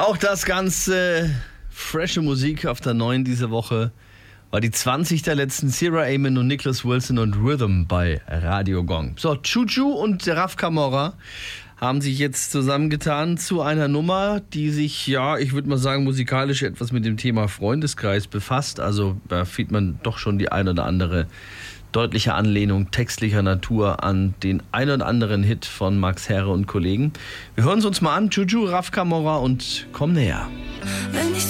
Auch das ganze frische Musik auf der 9 diese Woche war die 20 der letzten Sierra Amen und Nicholas Wilson und Rhythm bei Radio Gong. So, Juju und Raf Camora haben sich jetzt zusammengetan zu einer Nummer, die sich, ja, ich würde mal sagen, musikalisch etwas mit dem Thema Freundeskreis befasst. Also da findet man doch schon die ein oder andere deutliche Anlehnung textlicher Natur an den ein oder anderen Hit von Max Herre und Kollegen. Wir hören es uns mal an, Juju, Raf Camora und Komm näher.